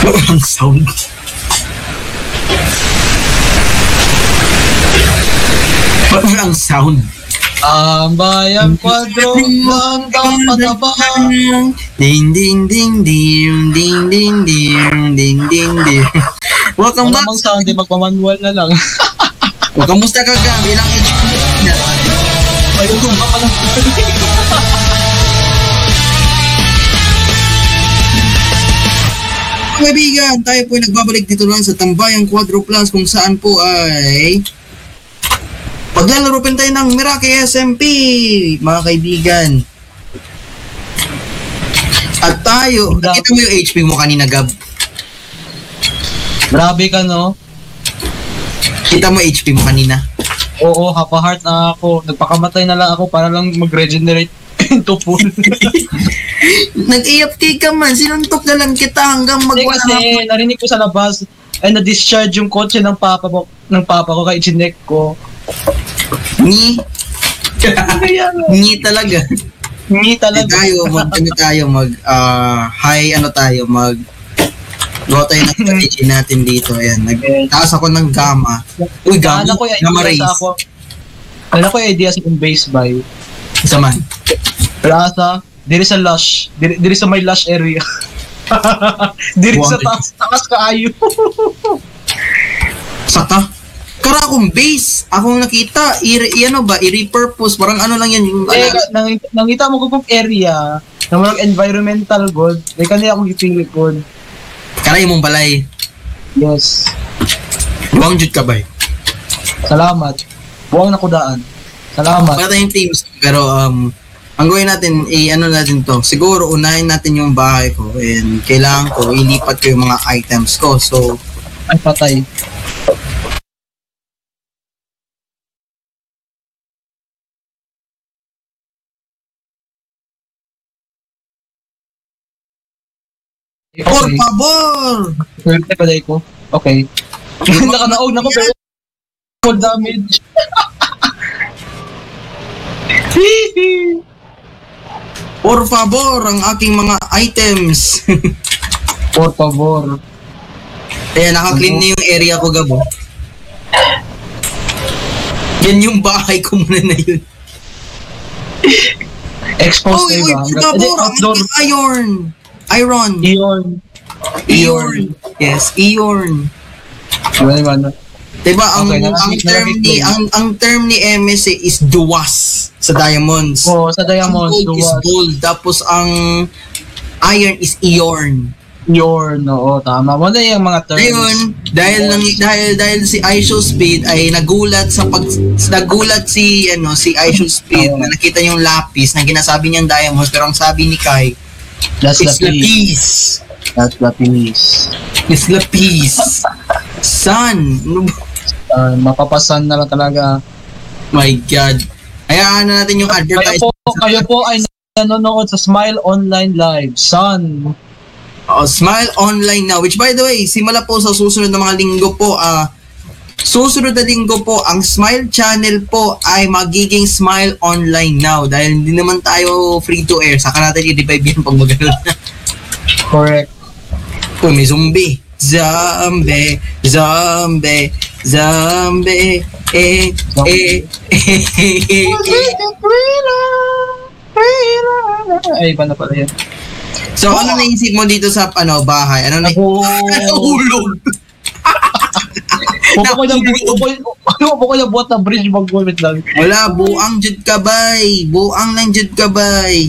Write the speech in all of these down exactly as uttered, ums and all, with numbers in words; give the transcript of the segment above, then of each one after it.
Ang sound. Ang sound. Ang bayang kwadro ng kapatabang. Ding ding ding ding ding ding ding ding ding ding. Welcome back. Malamang sound, di magpamanual na lang. O, kamusta ka Gab? Ilang H P na? Ayun, kung pa lang. Mga kaibigan, tayo po ay nagbabalik dito lang sa Tambayang Quadro Plus kung saan po ay paglalaro pa tayo ng Meraki S M P, mga kaibigan. At tayo, nakita mo yung H P mo kanina, Gab? Grabe ka, no? Kita mo H P mo kanina? Oo, hapa-heart na ako. Nagpakamatay na lang ako para lang mag-regenerate into full. Nag-A F K ka man, sinuntok na lang kita hanggang Hindi magwala. kasi, narinig ko sa labas, ay na-discharge yung kotse ng papa ko, ng papa ko kay chinek ko. Ni? Ni talaga. Hindi Hindi talaga. tayo, mag, ano tayo, mag, ah, high, ano tayo, mag, gawa tayo ng strategy natin dito. Ayan, nagtaas ako ng gamma. Uy, gamma, Alam ko yung gamma idea race. sa ako. Alam ko yung idea sa yung base buy. Isa man. Pero asa, diri sa lush, diri, diri sa may lush area. Diri sa Wow. taas, taas kaayo. Saka, kara akong base, akong nakita, i, i ano ba, i-repurpose, parang ano lang yan, yung, Eh, ano, nang, nangita mo ko kung area, na mga environmental gold, eh kanina akong gipili ko. kara yung mong balay. Yes. Buwang jud ka ba eh? Salamat. Buwang nakudaan. Salamat. Para tayong teams, pero um, ang gawin natin, i-ano natin to, siguro unahin natin yung bahay ko, and kailangan ko, ilipat ko yung mga items ko, so, Ay, patay. por favor! Swerte pa day ko. Okay. Nakanaog na ko pero full damage. Por favor, ang aking mga items. Por favor. Ayan, naka-clean na yung area ko, Gabo. Yan yung bahay ko muna na yun. Expose Uy, na uy, iba. por favor, ang Outdoor. aking iron. Iron. Iyon. Iron. Yes, iron. Diba naman? Diba, ang, Okay, ang nalapit- term nalapit ni din. ang ang term ni M S A is duwas sa diamonds. Oo, sa Diamonds. Ang gold is Duwas. gold, tapos ang iron is iron. Yorn. Oo, tama. Wala yung mga terms. Ayun, dahil lang dahil dahil si Aisho Speed ay nagulat sa pag nagulat si ano si Aisho Speed Oo. na nakita yung lapis na ginasabi niyang diamonds, pero ang sabi ni Kai That's the is piece. lapis. That's the piece. Is lapis. Son, ano ba? Uh, mapapasan na lang talaga. My God. Hayaan na natin yung Kayo advertisement. po, kayo po ay nanonood sa Smile Online Live. Son. Oh, Smile Online now, which by the way, simula po sa susunod na mga linggo po, ah, susunod na linggo po, ang Smile channel po ay magiging Smile Online now dahil hindi naman tayo free to air. Saka natin i-revive yan pag magano'n na. Correct. Kung may zombie. Zombie, zombie, zombie, eh, eh, eh, eh, eh. Ay, iba na pala yan. So, ano naisip mo dito sa ano bahay? Ano na Ako, nahulog? Pupo ko yung pupo ko yung buhat na bridge mag-gumit lang. Wala, buang jud kabay. Buang lang jud kabay.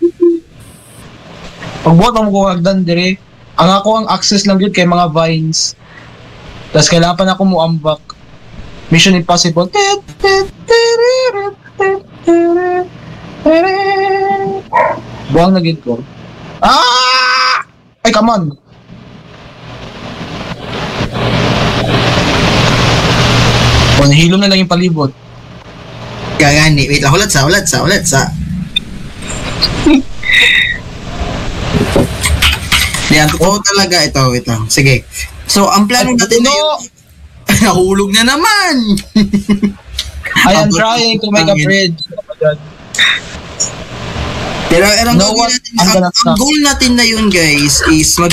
Pag buhat mo ko hagdan dire, ang ako ang access lang yun kay mga vines. Tapos kailangan pa na ako muambak. Mission Impossible. Buang na gid ko. Ah! Ay, come on! O, nahilom na lang yung palibot. Kagani, wait lang, ulat sa, ulat sa, ulat sa. Yan, totoo talaga ito, wait lang. Sige. So, ang plano natin na yun, nahulog na naman! I am Abot- trying to make a bridge. Oh my God. Pero ang, No gagawin one- natin, I'm ang, gonna ang stop. goal natin na yun guys is mag